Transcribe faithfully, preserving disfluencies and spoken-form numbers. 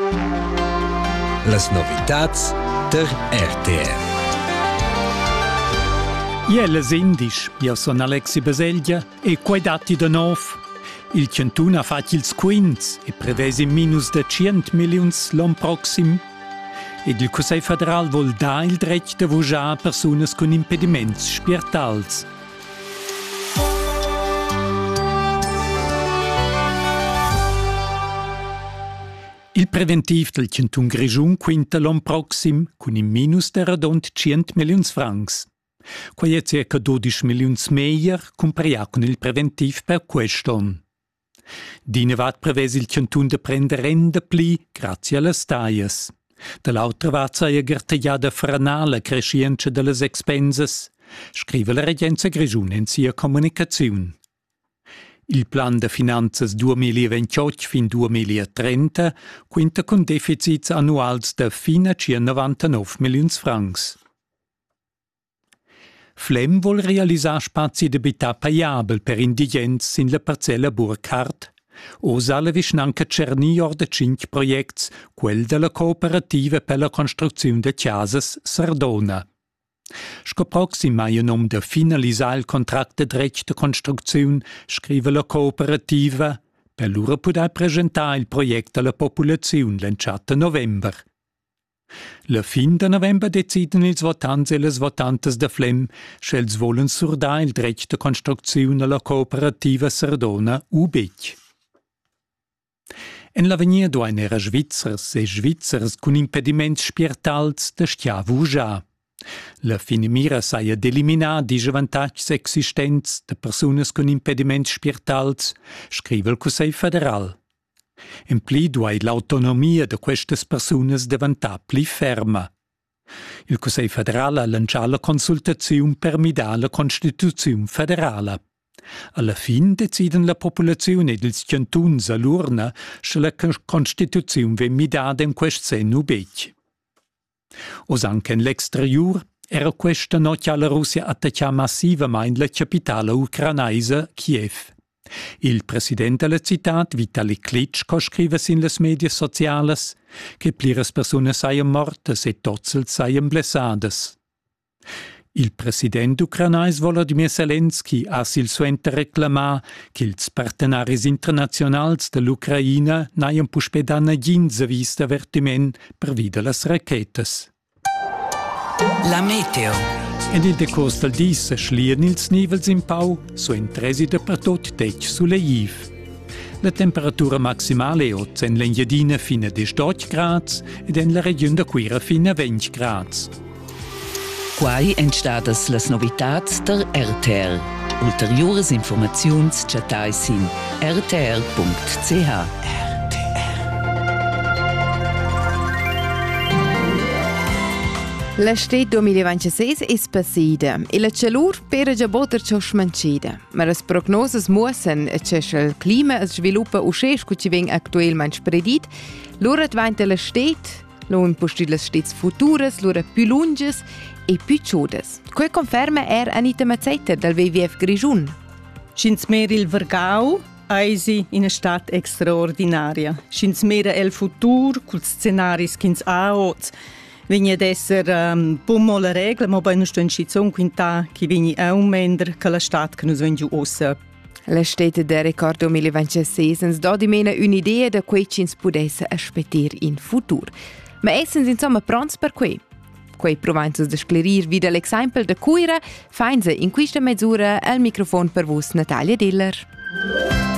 Las novitats der R T R. Jeles indisch, io sono Alexi Baseglia e quei dati da nov. Il centun ha fatto ils quinz e prevesi minus da cent milions l'anno proxim. Ed il Consiglio federal vuol da il dretto de vojar a personas con impediments spirituals. Il preventiv del centun Grischun quinta l'anno proxim con in minus da radont cent milions francs. Quei è circa dodici milions meier comparia con il preventiv per quest'anno. Dinevat prevesi il centun de prender renda pli grazie alle staias. Dall'altra vat s'ha gartagliata frenare la crescenza delle expenses, scrive la Regenza Grischun in sia comunicazione. Il plan de finanzas duemilaventotto fin duemilatrenta quinta con deficits annuals de fino a novantanove milions francs. Flem vuol realisar spazi d'habitat paiabel per indigents in la parcella Burkhardt. Osa la vischnanca Cerni or de cinc projects, quel della cooperativa per la costruzione de casas Sardona. Sco proxima in nom de finalisar il contract de dretto de construzione, scrive la cooperativa, per lura poder presentare il progetto alla popolazione lanciata a november. La fin de november deciden ils votants e les votantes de Flem schels volen surdar il dretto de construzione alla cooperativa Sardona U B I C. En l'avenir duain era Svizzers e Svizzers con impediments spirituals de stia vujar. La finimira saia d'eliminar di avantags existents de personas con impediments spirituals, scrive il Consiglio federal. En pli duai l'autonomia de queste personas diventar pli ferma. Il Consiglio federal ha lanciato la consultazione per midar la Costituzione federale. Alla fin deciden la popolazione ed ils cantuns all'urna se la Costituzione ve midada in quest sen U B I C. Os anche in l'exterior era questa notte alla Russia attacca massivamente la capitale ucrainaisa Kiev. Il presidente della città, Vitali Klitschko, scrive in le medie sociali che pliras personas saien mortes e totzels saien blessades. Il presidente ucrainais Volodymyr Zelensky ha sil suente reclamar che ils partenaris internazionals dell'Ucraina n'haien puspedar negins avis d'avertiment per vida las rachetas. La meteo. En il decurs del dis schlien ils nivels in pau, so entresi de per tot tec sulle iv. La temperatura maximale è in l'Engadina fino a diciotto gradi ed in la regione da Quira fino a venti gradi. Quai entstadas las novitats der R T R. Ulteriores informaziuns chatais in r t r punct c h. La stet duemilaventisei è passida e la calur per già botter ciò smancida. Ma le prognoses muossen che il clima si sviluppa usce scu ci veng attualmente predit, l'ora diventa la stet, lo imposti le stets futuras, l'ora più lunges e più ciudas. Quel conferma er Anita Mazzetta del W W F Grischun. Schins mer il Vergau, eisi in una stat extraordinaria. Schins mer el futur, cul scenaris kins aots, vigna ad esser um, pommo la regla, ma poi non sto in schizon quinta che vigni aumender che la stat che nos vengiu ossa. La stete de record duemilaventisei ens dà di mena un'idea da quei ci ens pudesse aspetter in futur. Ma essens insomma pronts per quei. Quei provinces de sclerir vida l'exempel de Cuira, feinze in questa mezz'ora al microfon per vos Natalia Diller.